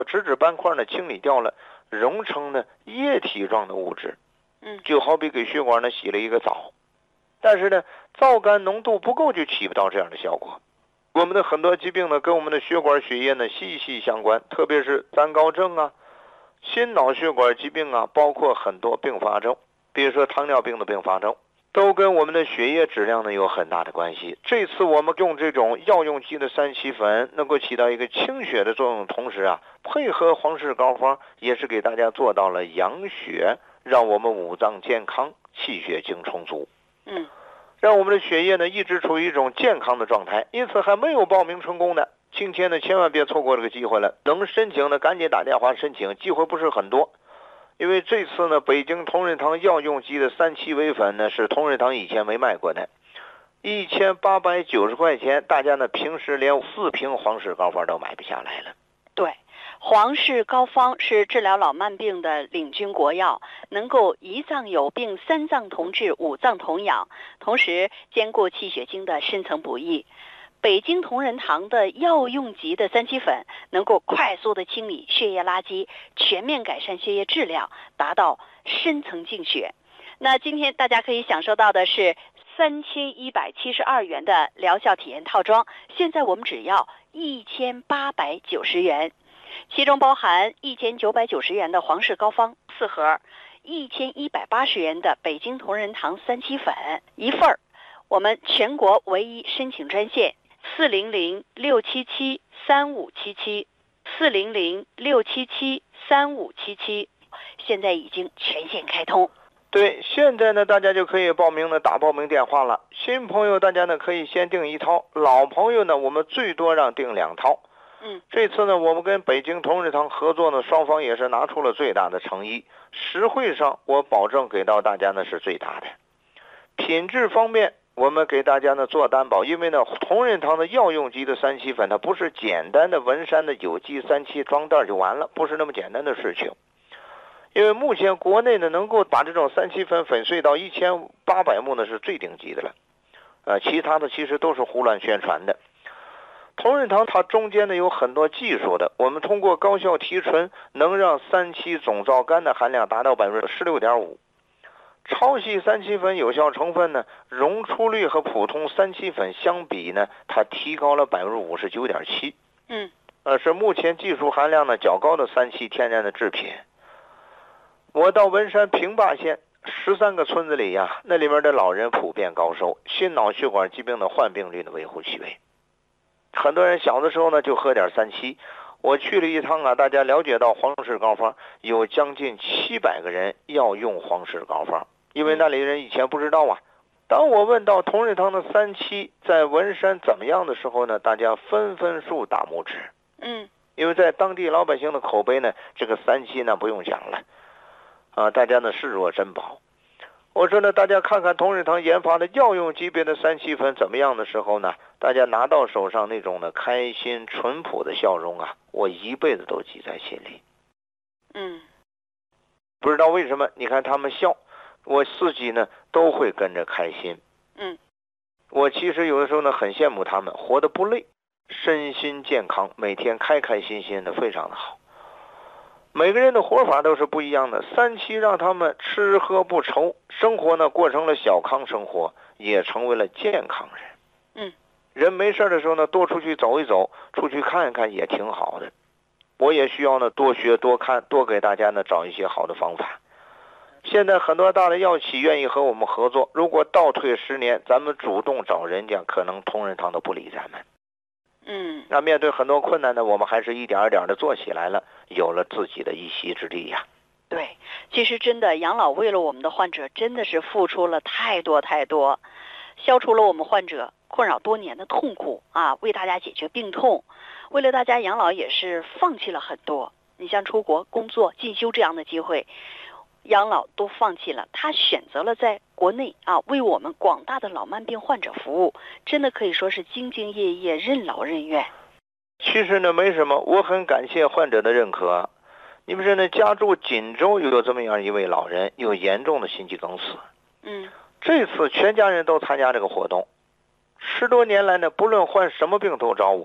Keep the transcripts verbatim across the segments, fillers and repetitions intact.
脂质斑块呢清理掉了，溶成呢液体状的物质， 嗯， 就好比给血管呢洗了一个澡。但是呢，皂苷浓度不够就起不到这样的效果。我们的很多疾病呢跟我们的血管血液呢息息相关，特别是胆高症啊、心脑血管疾病啊，包括很多并发症，比如说糖尿病的并发症，都跟我们的血液质量呢有很大的关系。这次我们用这种药用级的三七粉能够起到一个清血的作用，同时啊，配合黄氏膏方也是给大家做到了养血，让我们五脏健康，气血精充足。 嗯， 让我们的血液呢一直处于一种健康的状态。因此还没有报名成功的，今天呢千万别错过这个机会了，能申请的赶紧打电话申请，机会不是很多。因为这次呢，北京同仁堂药用级的三七微粉呢是同仁堂以前没卖过的，一千八百九十块钱，大家呢平时连四瓶黄氏膏方都买不下来了。 对，黄氏膏方是治疗老慢病的领军国药，能够一脏有病三脏同治五脏同养，同时兼顾气血经的深层补益。北京同仁堂的药用级的三七粉能够快速的清理血液垃圾，全面改善血液质量，达到深层净血。那今天大家可以享受到的是三千一百七十二元的疗效体验套装，现在我们只要一千八百九十元，其中包含一千九百九十元的黄氏膏方四盒，一千一百八十元的北京同仁堂三七粉一份儿。我们全国唯一申请专线四零零六七七三五七七，四零零六七七三五七七，现在已经全线开通。 对，现在呢大家就可以报名呢，打报名电话了。新朋友大家呢可以先订一套，老朋友呢我们最多让订两套。 嗯， 这次呢我们跟北京同仁堂合作呢，双方也是拿出了最大的诚意，实惠上我保证给到大家呢是最大的。品质方面我们给大家呢做担保，因为呢同仁堂的药用级的三七粉它不是简单的文山的有机三七装袋就完了，不是那么简单的事情。因为目前国内呢能够把这种三七粉粉碎到一千八百目呢是最顶级的了，呃，其他的其实都是胡乱宣传的。同仁堂它中间呢有很多技术的，我们通过高效提纯能让三七总皂苷的含量达到百分之十六点五。超细三七粉有效成分呢，溶出率和普通三七粉相比呢，它提高了百分之五十九点七。 嗯， 呃，是目前技术含量呢较高的三七天然的制品。我到文山平坝县十三个村子里呀，那里面的老人普遍高寿，心脑血管疾病的患病率呢微乎其微。很多人小的时候呢就喝点三七。我去了一趟啊，大家了解到黄氏膏方有将近七百个人要用黄氏膏方，因为那里人以前不知道啊。当我问到同仁堂的三七在文山怎么样的时候呢，大家纷纷竖大拇指。 嗯， 因为在当地老百姓的口碑呢，这个三七呢不用讲了，啊，大家呢视若珍宝。我说呢，大家看看同仁堂研发的药用级别的三七粉怎么样的时候呢，大家拿到手上那种呢开心淳朴的笑容啊，我一辈子都记在心里。 嗯， 不知道为什么，你看他们笑，我自己呢都会跟着开心。 嗯， 我其实有的时候呢很羡慕他们，活得不累，身心健康，每天开开心心的，非常的好。每个人的活法都是不一样的，三七让他们吃喝不愁，生活呢过成了小康生活，也成为了健康人。 嗯， 人没事的时候呢，多出去走一走，出去看一看也挺好的。我也需要呢多学多看，多给大家呢找一些好的方法。现在很多大的药企愿意和我们合作，如果倒退十年，咱们主动找人家，可能同仁堂都不理咱们。 嗯， 那面对很多困难呢，我们还是一点一点的做起来了，有了自己的一席之地呀。 对，其实真的养老为了我们的患者真的是付出了太多太多，消除了我们患者困扰多年的痛苦啊，为大家解决病痛，为了大家养老也是放弃了很多。你像出国工作进修这样的机会，养老都放弃了，他选择了在国内啊为我们广大的老慢病患者服务，真的可以说是兢兢业业，任劳任怨。 其实呢没什么，我很感谢患者的认可。你们说呢，家住锦州有这么样一位老人，有严重的心肌梗死。 嗯， 这次全家人都参加这个活动，十多年来呢，不论患什么病都找我，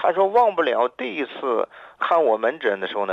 他说忘不了第一次看我门诊的时候呢，